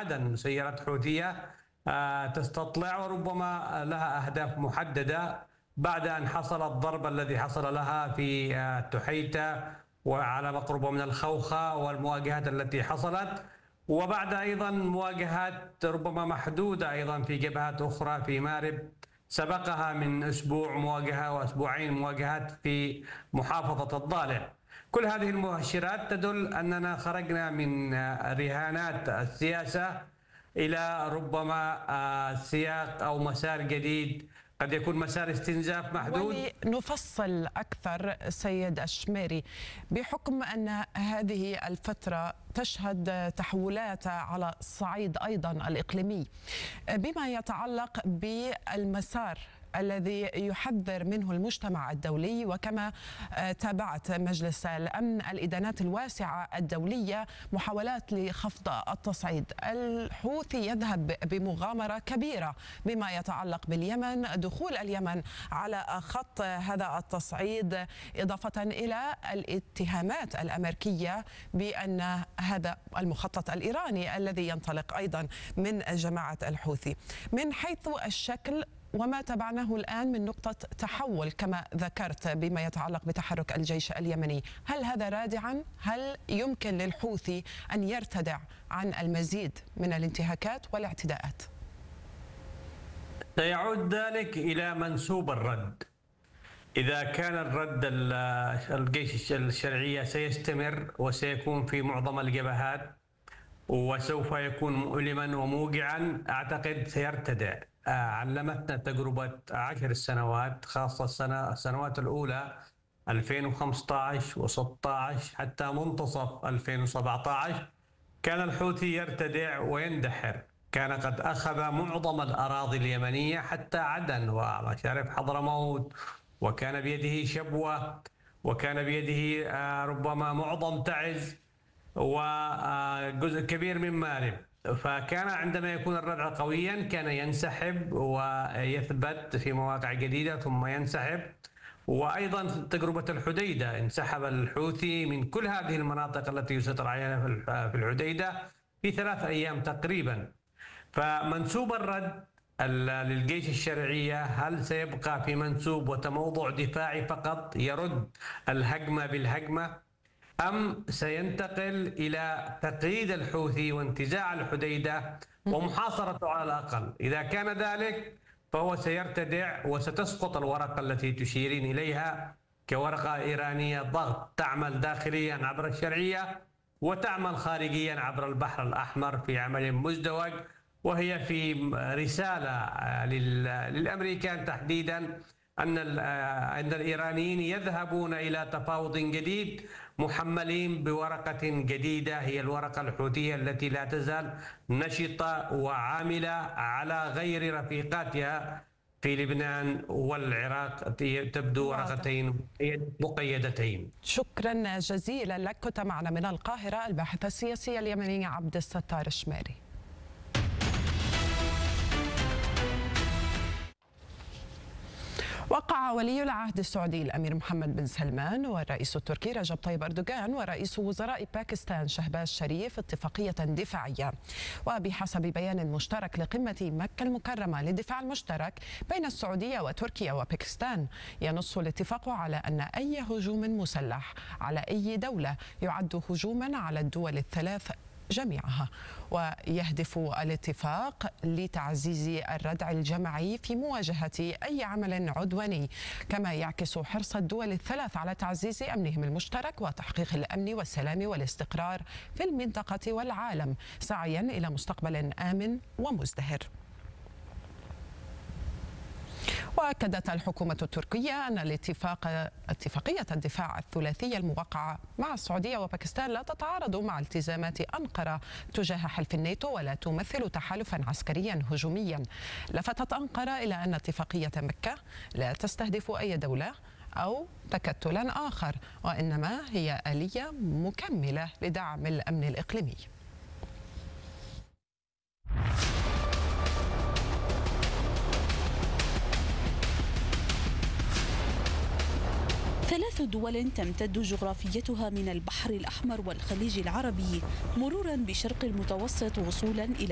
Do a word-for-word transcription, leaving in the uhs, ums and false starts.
عدن، مسيرات حوثية تستطلع وربما لها أهداف محددة بعد أن حصل الضرب الذي حصل لها في تحيتة وعلى مقربة من الخوخة والمواجهات التي حصلت، وبعد أيضا مواجهات ربما محدودة أيضا في جبهات أخرى في مارب، سبقها من أسبوع مواجهة وأسبوعين مواجهات في محافظة الضالع. كل هذه المؤشرات تدل أننا خرجنا من رهانات السياسة إلى ربما سياق أو مسار جديد، قد يكون مسار استنزاف محدود. ولنفصل أكثر سيد الشميري، بحكم أن هذه الفترة تشهد تحولات على الصعيد أيضا الإقليمي بما يتعلق بالمسار الذي يحذر منه المجتمع الدولي، وكما تابعت مجلس الأمن الإدانات الواسعة الدولية محاولات لخفض التصعيد. الحوثي يذهب بمغامرة كبيرة بما يتعلق باليمن، دخول اليمن على خط هذا التصعيد، إضافة إلى الاتهامات الأمريكية بأن هذا المخطط الإيراني الذي ينطلق أيضا من جماعة الحوثي. من حيث الشكل وما تبعناه الآن من نقطة تحول كما ذكرت بما يتعلق بتحرك الجيش اليمني، هل هذا رادعا؟ هل يمكن للحوثي أن يرتدع عن المزيد من الانتهاكات والاعتداءات؟ سيعود ذلك إلى منسوب الرد. إذا كان الرد الجيش الشرعية سيستمر وسيكون في معظم الجبهات وسوف يكون مؤلما وموجعا، أعتقد سيرتدع. علمتنا تجربة عشر سنوات، خاصة السنة السنوات الأولى ألفين وخمسة عشر وستة عشر حتى منتصف ألفين وسبعة عشر، كان الحوثي يرتدع ويندحر. كان قد أخذ معظم الأراضي اليمنية حتى عدن ومشارف حضرموت، وكان بيده شبوة، وكان بيده ربما معظم تعز وجزء كبير من مارب. فكان عندما يكون الردع قويا كان ينسحب ويثبت في مواقع جديدة ثم ينسحب. وأيضا تجربة الحديدة، انسحب الحوثي من كل هذه المناطق التي يسيطر عليها في الحديدة في ثلاث أيام تقريبا. فمنسوب الرد للجيش الشرعية هل سيبقى في منسوب وتموضع دفاعي فقط يرد الهجمة بالهجمة، أم سينتقل إلى تقييد الحوثي وانتزاع الحديدة ومحاصرته على الأقل؟ إذا كان ذلك فهو سيرتدع وستسقط الورقة التي تشيرين إليها كورقة إيرانية ضغط، تعمل داخليا عبر الشرعية وتعمل خارجيا عبر البحر الأحمر في عمل مزدوج، وهي في رسالة للأمريكان تحديدا أن أن الإيرانيين يذهبون إلى تفاوض جديد محملين بورقة جديدة، هي الورقة الحوثية التي لا تزال نشطة وعاملة على غير رفيقاتها في لبنان والعراق، تبدو ورقتين مقيدتين. شكرا جزيلا لك. كنت معنا من القاهرة الباحث السياسي اليمني عبد الستار الشميري. وقع ولي العهد السعودي الأمير محمد بن سلمان والرئيس التركي رجب طيب أردوغان ورئيس وزراء باكستان شهباز شريف اتفاقية دفاعية. وبحسب بيان مشترك لقمة مكة المكرمة للدفاع المشترك بين السعودية وتركيا وباكستان، ينص الاتفاق على أن أي هجوم مسلح على أي دولة يعد هجوما على الدول الثلاث جميعها. ويهدف الاتفاق لتعزيز الردع الجماعي في مواجهة أي عمل عدواني، كما يعكس حرص الدول الثلاث على تعزيز أمنهم المشترك وتحقيق الأمن والسلام والاستقرار في المنطقة والعالم، سعيا إلى مستقبل آمن ومزدهر. وأكدت الحكومة التركية أن الاتفاق اتفاقية الدفاع الثلاثية الموقعة مع السعودية وباكستان لا تتعارض مع التزامات أنقرة تجاه حلف الناتو ولا تمثل تحالفا عسكريا هجوميا. لفتت أنقرة إلى أن اتفاقية مكة لا تستهدف أي دولة أو تكتلا آخر، وإنما هي آلية مكملة لدعم الأمن الإقليمي. ثلاث دول تمتد جغرافيتها من البحر الأحمر والخليج العربي مرورا بشرق المتوسط وصولا إلى